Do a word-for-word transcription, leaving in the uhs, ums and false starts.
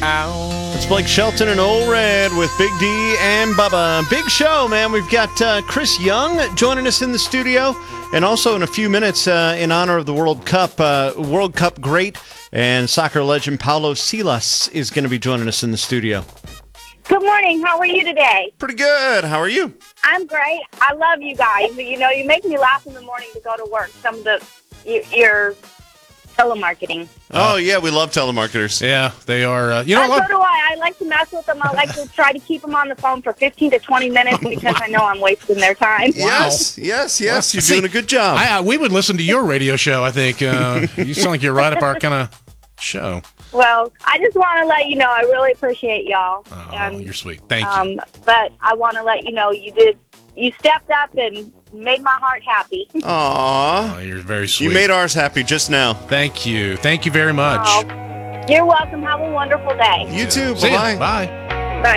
Ow. It's Blake Shelton and Old Red with Big D and Bubba. Big show, man. We've got uh, Chris Young joining us in the studio. And also in a few minutes, uh, in honor of the World Cup, uh, World Cup great and soccer legend Paulo Silas is going to be joining us in the studio. Good morning. How are you today? Pretty good. How are you? I'm great. I love you guys. You know, you make me laugh in the morning to go to work. Some of the your, your telemarketing. Oh, yeah. We love telemarketers. Yeah, they are. Uh, you know Uh, what? so do I. I like to mess with them. I like to try to keep them on the phone for fifteen to twenty minutes because I know I'm wasting their time. Yes, yes, yes. You're See, doing a good job. I, uh, we would listen to your radio show, I think. Uh, you sound like you're right up our kind of show. Well, I just want to let you know I really appreciate y'all. Oh, and, you're sweet. Thank you. um, But I want to let you know you did. You stepped up and made my heart happy. Aw. Oh, you're very sweet. You made ours happy just now. Thank you. Thank you very much. Oh, you're welcome. Have a wonderful day. You too. See ya. Bye-bye. Bye.